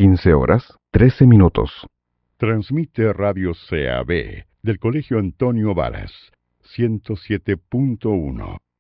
15:13. Transmite Radio CAB del Colegio Antonio Varas, 107.1.